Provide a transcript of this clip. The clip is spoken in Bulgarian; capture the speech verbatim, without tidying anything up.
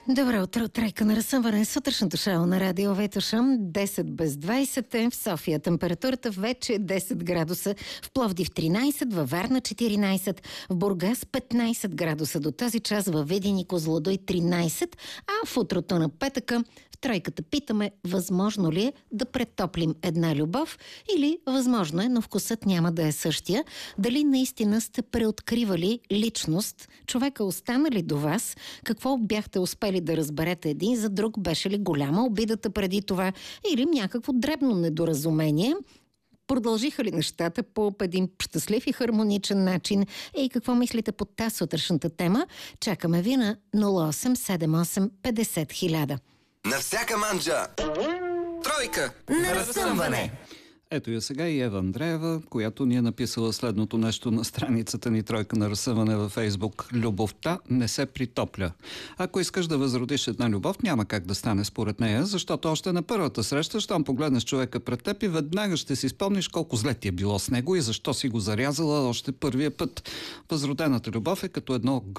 Добро утро, тройка на разсъмване. Сутрешното шоу на радио Ветошъм. десет без двайсет е в София. Температурата вече е десет градуса. В Пловдив тринайсет, във Варна четиринайсет, в Бургас петнайсет градуса. До тази час във Видин и Козлодуй тринайсет, а в утрото на петъка в тройката питаме, възможно ли е да претоплим една любов или възможно е, но вкусът няма да е същия. Дали наистина сте преоткривали личност? Човека остана ли до вас? Какво бяхте успели да разберете един за друг? Беше ли голяма обидата преди това или някакво дребно недоразумение? Продължиха ли нещата по един щастлив и хармоничен начин? И какво мислите по тази сутрешната тема? Чакаме ви на нула осем седем осем петдесет хиляда. На всяка манджа! Тройка на разсъмване! Ето я сега и Ева Андреева, която ни е написала следното нещо на страницата ни Тройка на разсъмване във Фейсбук. Любовта не се притопля. Ако искаш да възродиш една любов, няма как да стане според нея, защото още на първата среща, щом погледнеш човека пред теб и веднага ще си спомниш колко зле ти е било с него и защо си го зарязала още първия път. Възродената любов е като едно